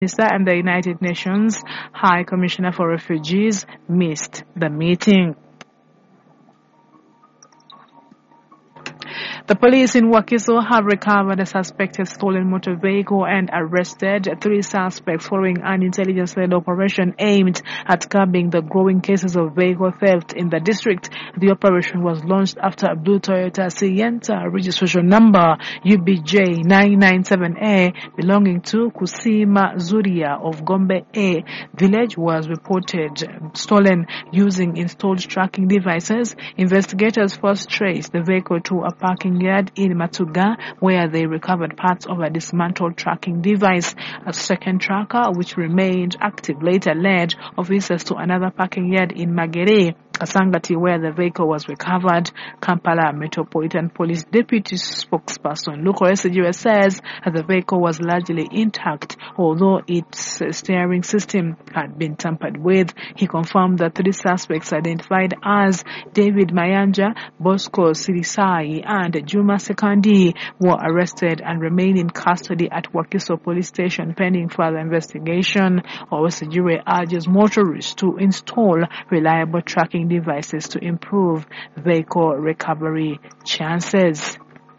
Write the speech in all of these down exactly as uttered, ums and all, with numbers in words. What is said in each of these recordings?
Minister and the United Nations High Commissioner for Refugees missed the meeting. The police in Wakiso have recovered a suspected stolen motor vehicle and arrested three suspects following an intelligence-led operation aimed at curbing the growing cases of vehicle theft in the district. The operation was launched after a blue Toyota Sienta registration number U B J nine nine seven A belonging to Kusima Zuria of Gombe A village was reported stolen using installed tracking devices. Investigators first traced the vehicle to a parking yard in Matuga, where they recovered parts of a dismantled tracking device. A second tracker, which remained active, later led officers to another parking yard in Magere, Kasangati, where the vehicle was recovered. Kampala Metropolitan Police Deputy Spokesperson Luko Esejire says that the vehicle was largely intact, although its steering system had been tampered with. He confirmed that three suspects identified as David Mayanja, Bosco Sirisai, and Juma Sekandi were arrested and remain in custody at Wakiso Police Station pending further investigation. Esejire urges motorists to install reliable tracking devices to improve vehicle recovery chances.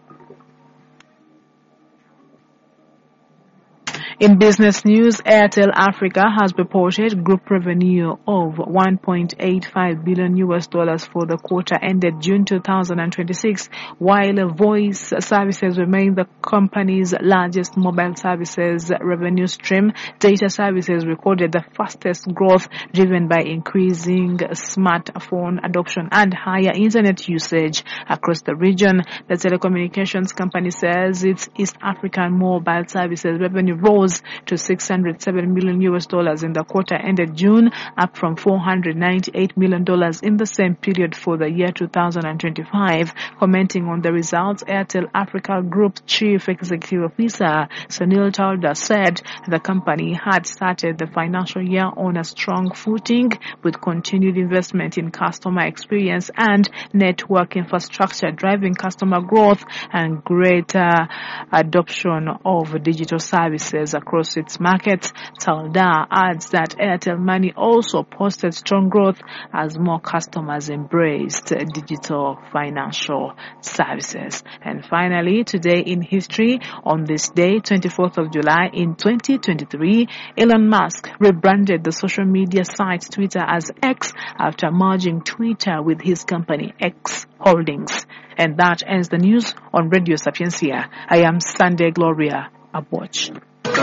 In business news, Airtel Africa has reported group revenue of one point eight five billion U S dollars for the quarter ended June two thousand twenty-six, while voice services remain the company's largest mobile services revenue stream. Data services recorded the fastest growth, driven by increasing smartphone adoption and higher internet usage across the region. The telecommunications company says its East African mobile services revenue rose to six hundred seven million U S dollars in the quarter ended June, up from four hundred ninety-eight million dollars in the same period for the year two thousand twenty-five. Commenting on the results, Airtel Africa Group Chief Executive Officer Sunil Tawda said the company had started the financial year on a strong footing with continued investment in customer experience and network infrastructure, driving customer growth and greater adoption of digital services across its markets. Talda adds that Airtel Money also posted strong growth as more customers embraced digital financial services. And finally, today in history, on this day, twenty-fourth of July in twenty twenty-three, Elon Musk rebranded the social media site Twitter as X after merging Twitter with his company X Holdings. And that ends the news on Radio Sapiencia. I am Sunday Gloria Aboch.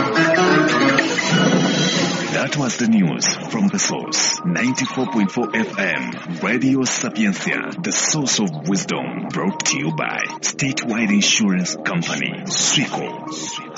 That was the news from the source. ninety-four point four F M, Radio Sapiencia, the source of wisdom, brought to you by Statewide Insurance Company, Swico.